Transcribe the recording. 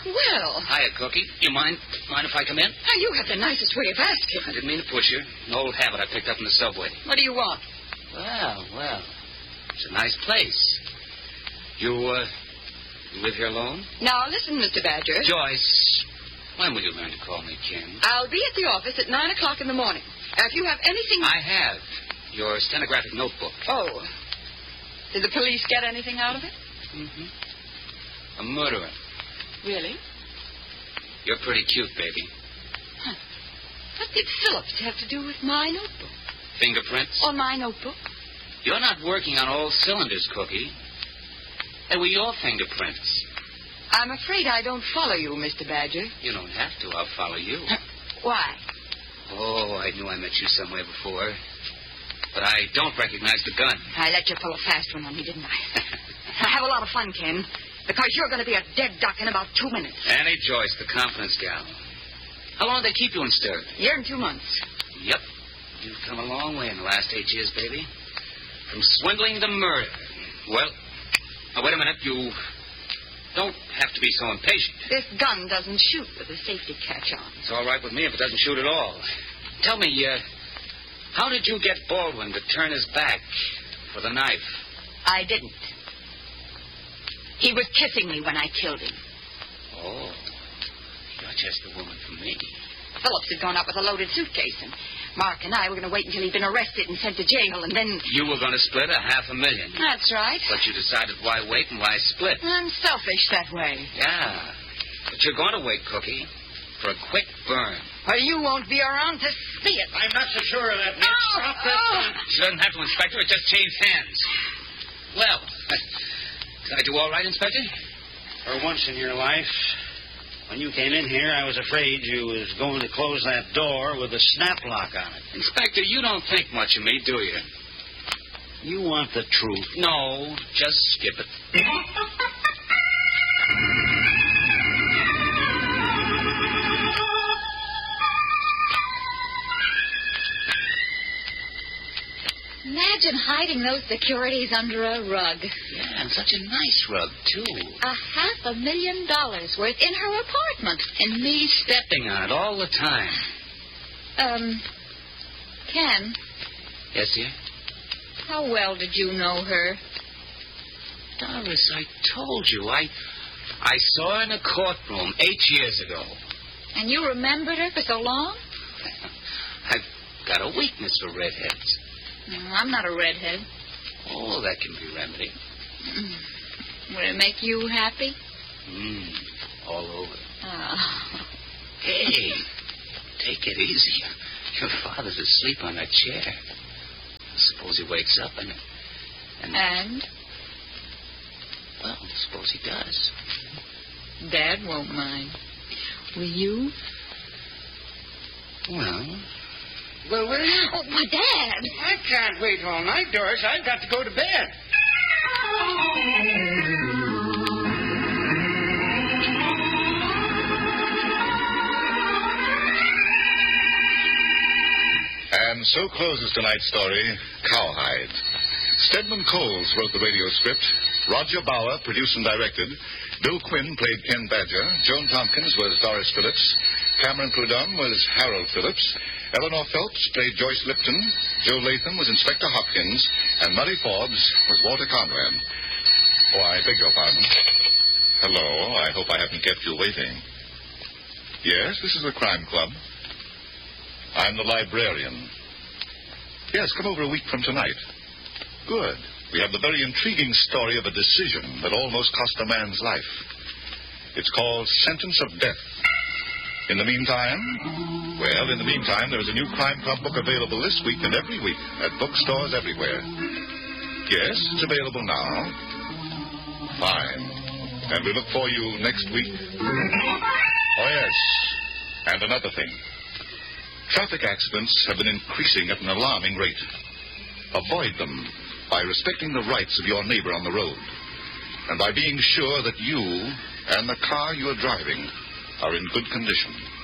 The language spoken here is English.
Well. Hiya, Cookie. You mind if I come in? You have the nicest way of asking. I didn't mean to push you. An old habit I picked up in the subway. What do you want? Well. It's a nice place. You live here alone? Now, listen, Mr. Badger. Joyce, when will you learn to call me Ken? I'll be at the office at 9 o'clock in the morning. If you have anything... I have. Your stenographic notebook. Oh. Did the police get anything out of it? Mm-hmm. A murderer. Really? You're pretty cute, baby. Huh. What did Phillips have to do with my notebook? Fingerprints? On my notebook? You're not working on all cylinders, Cookie. They were your fingerprints. I'm afraid I don't follow you, Mr. Badger. You don't have to. I'll follow you. Why? Oh, I knew I met you somewhere before. But I don't recognize the gun. I let you pull a fast one on me, didn't I? I have a lot of fun, Ken, because you're going to be a dead duck in about 2 minutes. Annie Joyce, the confidence gal. How long did they keep you in stir? A year and 2 months. Yep. You've come a long way in the last 8 years, baby. From swindling to murder. Well, now, wait a minute. You don't have to be so impatient. This gun doesn't shoot with a safety catch on. It's all right with me if it doesn't shoot at all. Tell me, how did you get Baldwin to turn his back for the knife? I didn't. He was kissing me when I killed him. Oh, you're just the woman for me. Phillips had gone up with a loaded suitcase, and Mark and I were going to wait until he'd been arrested and sent to jail, and then... You were going to split $500,000. That's right. But you decided why wait and why split. I'm selfish that way. Yeah. But you're going to wait, Cookie, for a quick burn. Well, you won't be around to see it. I'm not so sure of that, Nick. Stop that gun. She doesn't have to, Inspector. It just changed hands. Well, did I do all right, Inspector? For once in your life, when you came in here, I was afraid you was going to close that door with a snap lock on it. Inspector, you don't think much of me, do you? You want the truth. No, just skip it. Imagine hiding those securities under a rug. Yeah, and such a nice rug, too. $500,000 worth in her apartment. And me stepping on it all the time. Ken. Yes, dear? How well did you know her? Doris, I told you. I saw her in a courtroom 8 years ago. And you remembered her for so long? I've got a weakness for redheads. No, I'm not a redhead. Oh, that can be remedied. Would it make you happy? All over. Oh. Hey, take it easy. Your father's asleep on that chair. Suppose he wakes up and... Well, suppose he does. Dad won't mind. Will you? Well... Well, where are you? Oh, my Dad. I can't wait all night, Doris. I've got to go to bed. And so closes tonight's story, Cowhide. Stedman Coles wrote the radio script. Roger Bauer produced and directed. Bill Quinn played Ken Badger. Joan Tompkins was Doris Phillips. Cameron Prudhomme was Harold Phillips. Eleanor Phelps played Joyce Lipton. Joe Latham was Inspector Hopkins. And Murray Forbes was Walter Conrad. Oh, I beg your pardon. Hello. I hope I haven't kept you waiting. Yes, this is the Crime Club. I'm the librarian. Yes, come over a week from tonight. Good. We have the very intriguing story of a decision that almost cost a man's life. It's called Sentence of Death. In the meantime, there is a new Crime Club book available this week and every week at bookstores everywhere. Yes, it's available now. Fine. And we look for you next week. Oh, yes. And another thing. Traffic accidents have been increasing at an alarming rate. Avoid them by respecting the rights of your neighbor on the road, and by being sure that you and the car you are driving are in good condition.